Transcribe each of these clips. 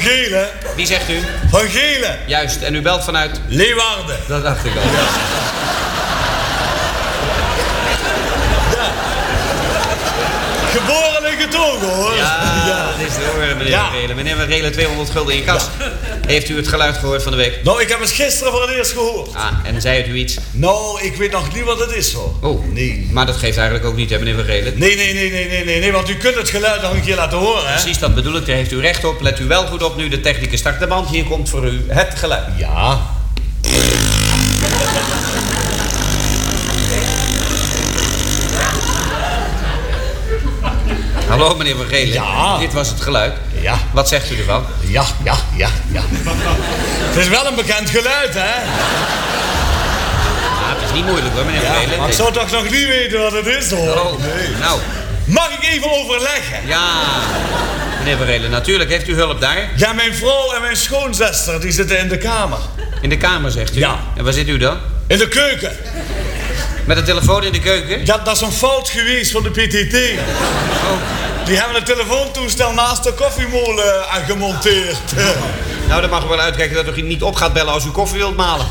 Gelen. Wie zegt u? Van Gelen. Juist, en u belt vanuit? Leeuwarden. Dat dacht ik al. Ja. Geboren en getogen, hoor. Ja, dat is het hoor, meneer Ja. Van Gelen. Meneer Van Gelen, 200 gulden in je kas. Heeft u het geluid gehoord van de week? Nou, ik heb het gisteren voor het eerst gehoord. Ah, en zei het u iets? Nou, ik weet nog niet wat het is, hoor. Oh, nee. Maar dat geeft eigenlijk ook niet, hè, meneer Van Gelen? Nee, want u kunt het geluid nog een keer laten horen, hè? Precies, dat bedoel ik. Daar heeft u recht op. Let u wel goed op nu. De technicus start de band. Hier komt voor u het geluid. Ja. Hallo, meneer Van Gelen. Ja. Dit was het geluid. Ja. Wat zegt u ervan? Ja. Het is wel een bekend geluid, hè? Ja, het is niet moeilijk hoor, meneer Van Gelen. Maar ik zou toch nog niet weten wat het is, hoor. Oh, nou. Mag ik even overleggen? Ja, meneer Van Gelen, natuurlijk. Heeft u hulp daar? Ja, mijn vrouw en mijn schoonzuster, die zitten in de kamer. In de kamer, zegt u? Ja. En waar zit u dan? In de keuken. Met een telefoon in de keuken? Ja, dat is een fout geweest van de PTT. Oh. Die hebben een telefoontoestel naast de koffiemolen gemonteerd. Nou, dan mag u wel uitkijken dat u niet op gaat bellen als u koffie wilt malen.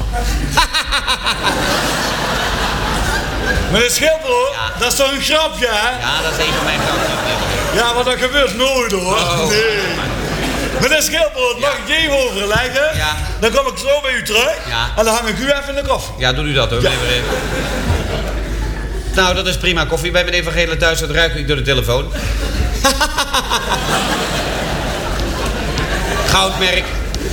Meneer Schilbroek, Ja. dat is toch een grapje, hè? Ja, dat is een van mijn grapjes. Ja, maar dat gebeurt nooit, hoor. Oh. Nee. Meneer Schilbroek, mag ik even overleggen? Ja. Dan kom ik zo bij u terug. Ja. En dan hang ik u even in de koffie. Ja, doet u dat hoor, Ja. meneer Van Gelen. Nou, dat is prima. Koffie bij meneer Van Gelen thuis, dat ruik ik door de telefoon. Goudmerk.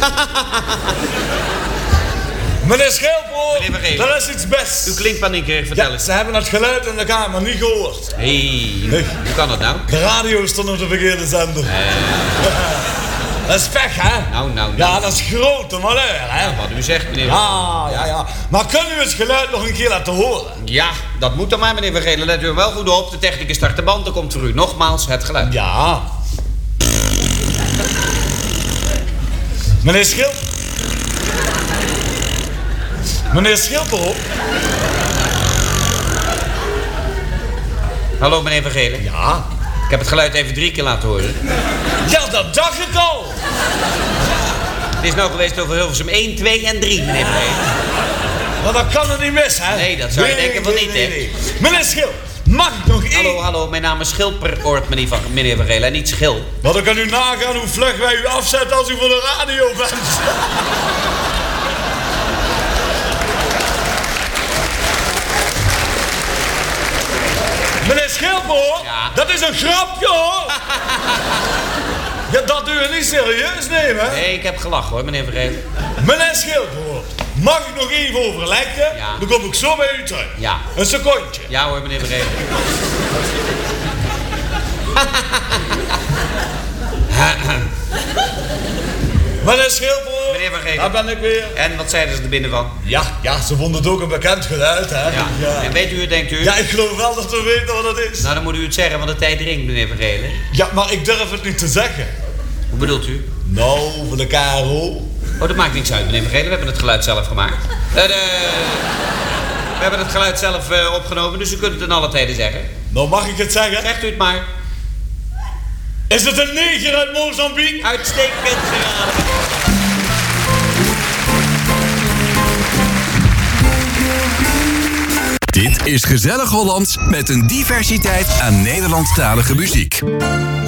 Meneer Schilbroek, Meneer Van Gelen. dat is iets best. U klinkt paniekerig, vertel Ja, eens. ze hebben het geluid in de kamer niet gehoord. Hoe kan dat nou? De radio stond op de verkeerde zender. Dat is pech, hè? Nou. Ja, dat is grote malheur, hè? Wat u zegt, meneer Van Ja. Maar kunnen u het geluid nog een keer laten horen? Ja, dat moet dan maar, meneer Van Gelen. Let u er wel goed op. De technicus start de band. Dan komt voor u nogmaals het geluid. Ja. Meneer Schil... Meneer Schilbroek? Hallo, meneer Van Gelen. Ja. Ik heb het geluid even 3 keer laten horen. Ja, dat dacht ik al. Het is nou geweest over Hilversum 1, 2 en 3, meneer Van Gelen. Maar dat kan er niet mis, hè? Nee, dat zou je denken van niet, hè? Nee. Meneer Schil, mag ik nog één... Hallo, mijn naam is Schilperoort, meneer Van Gelen, en niet Schil. Maar dan kan u nagaan hoe vlug wij u afzetten als u voor de radio bent. Meneer Schilbroek, Ja. dat is een grapje, hoor. Ja, dat u het niet serieus nemen. Nee, ik heb gelachen hoor, meneer Van Gelen. Meneer Schilbroek, mag ik nog even overleggen? Ja. Dan kom ik zo bij u terug. Ja. Een secondje. Ja hoor, meneer Van Gelen. Meneer Schilbroek, Meneer Van Gelen. daar ben ik weer. En wat zeiden ze er binnen van? Ja, ze vonden het ook een bekend geluid, hè? Ja. En weet u het, denkt u? Ja, ik geloof wel dat we weten wat het is. Nou, dan moet u het zeggen, want de tijd dringt, meneer Van Gelen. Ja, maar ik durf het niet te zeggen. Hoe bedoelt u? Nou, voor de KRO. Oh, dat maakt niks uit, meneer Van Gelen. We hebben het geluid zelf gemaakt. We hebben het geluid zelf opgenomen, dus u kunt het in alle tijden zeggen. Nou, mag ik het zeggen? Zegt u het maar. Is het een neger uit Mozambique? Uitstekend geraden. Dit is Gezellig Hollands met een diversiteit aan Nederlandstalige muziek.